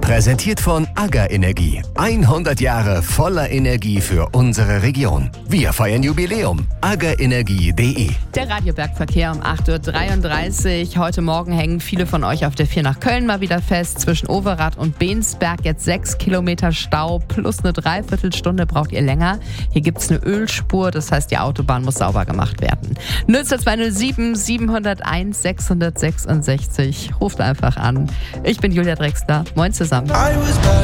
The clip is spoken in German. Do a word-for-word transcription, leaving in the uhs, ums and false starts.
Präsentiert von AGA Energie. hundert Jahre voller Energie für unsere Region. Wir feiern Jubiläum. aga energie punkt de. Der Radiobergverkehr um acht Uhr dreiunddreißig. Heute Morgen hängen viele von euch auf der vier nach Köln mal wieder fest. Zwischen Overath und Bensberg jetzt sechs Kilometer Stau plus eine Dreiviertelstunde braucht ihr länger. Hier gibt es eine Ölspur, das heißt, die Autobahn muss sauber gemacht werden. null zwei null sieben sieben null eins sechs sechs sechs. Ruft einfach an. Ich bin Julia Drexler. Moin zusammen.